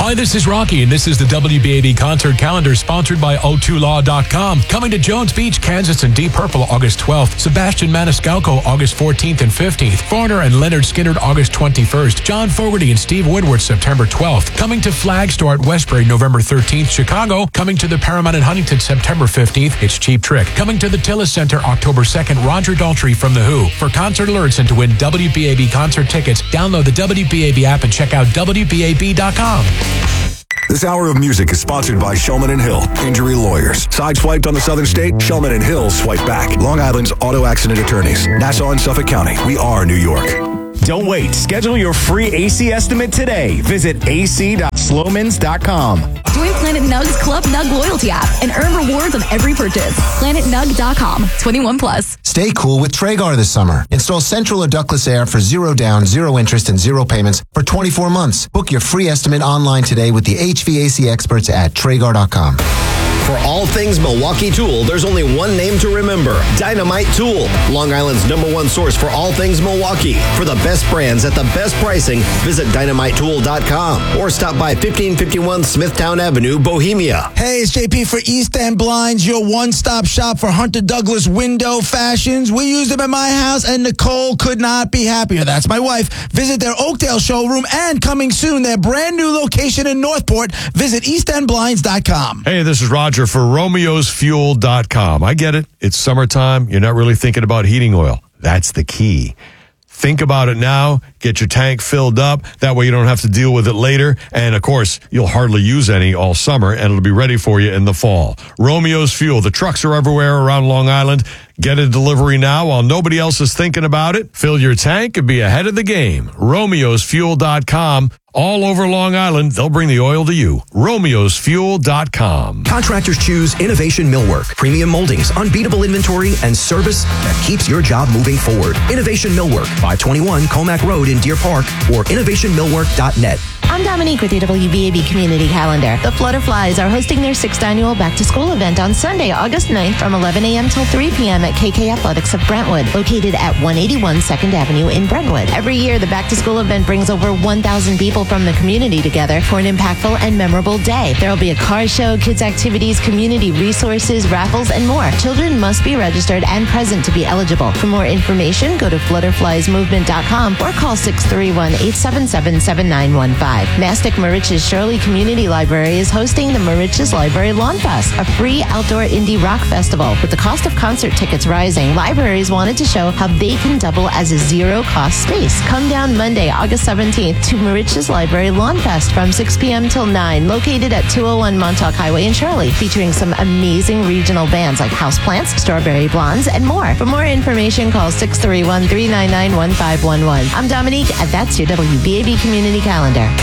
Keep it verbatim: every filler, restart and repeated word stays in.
Hi, this is Rocky, and this is the W B A B concert calendar sponsored by O two law dot com. Coming to Jones Beach, Kansas and Deep Purple August twelfth. Sebastian Maniscalco August fourteenth and fifteenth. Foreigner and Leonard Skinner August twenty-first. John Fogerty and Steve Woodward September twelfth. Coming to Flagstore at Westbury November thirteenth. Chicago. Coming to the Paramount in Huntington September fifteenth. It's Cheap Trick. Coming to the Tillis Center October second. Roger Daltrey from The Who. For concert alerts and to win W B A B concert tickets, download the W B A B app and check out W B A B dot com. This hour of music is sponsored by Shulman and Hill, injury lawyers. Sideswiped on the Southern State, Shulman and Hill swipe back. Long Island's auto accident attorneys. Nassau and Suffolk County. We are New York. Don't wait. Schedule your free A C estimate today. Visit a c dot slomans dot com. Join Planet Nug's Club Nug loyalty app and earn rewards on every purchase. planet nug dot com. twenty-one plus. Stay cool with Traegar this summer. Install central or ductless air for zero down, zero interest, and zero payments for twenty-four months. Book your free estimate online today with the H V A C experts at Traegar dot com. For all things Milwaukee Tool, there's only one name to remember. Dynamite Tool. Long Island's number one source for all things Milwaukee. For the best brands at the best pricing, visit dynamite tool dot com or stop by fifteen fifty-one Smithtown Avenue, Bohemia. Hey, it's J P for East End Blinds, your one-stop shop for Hunter Douglas window fashions. We used them at my house, and Nicole could not be happier. That's my wife. Visit their Oakdale showroom, and coming soon, their brand new location in Northport. Visit east end blinds dot com. Hey, this is Roger for Romeos Fuel dot com. I get it. It's summertime. You're not really thinking about heating oil. That's the key. Think about it now. Get your tank filled up. That way you don't have to deal with it later. And, of course, you'll hardly use any all summer, and it'll be ready for you in the fall. Romeo's Fuel. The trucks are everywhere around Long Island. Get a delivery now while nobody else is thinking about it. Fill your tank and be ahead of the game. Romeos Fuel dot com. All over Long Island, they'll bring the oil to you. Romeos Fuel dot com. Contractors choose Innovation Millwork. Premium moldings, unbeatable inventory, and service that keeps your job moving forward. Innovation Millwork, five twenty-one Comac Road in Deer Park, or innovation millwork dot net. I'm Dominique with your W B A B Community Calendar. The Flutterflies are hosting their sixth annual Back to School event on Sunday, August ninth from eleven a.m. till three p.m. at K K Athletics of Brentwood, located at one eighty-one second Avenue in Brentwood. Every year, the Back to School event brings over one thousand people from the community together for an impactful and memorable day. There will be a car show, kids activities, community resources, raffles, and more. Children must be registered and present to be eligible. For more information, go to flutterflies movement dot com or call six three one, eight seven seven, seven nine one five. Mastic Moriches Shirley Community Library is hosting the Moriches Library Lawn Fest, a free outdoor indie rock festival. With the cost of concert tickets rising, libraries wanted to show how they can double as a zero-cost space. Come down Monday, August seventeenth to Moriches Library Lawn Fest from six p.m. till nine, located at two oh one Montauk Highway in Shirley, featuring some amazing regional bands like Houseplants, Strawberry Blondes, and more. For more information, call six three one, three nine nine, one five one one. I'm Dominique, and that's your W B A B Community Calendar.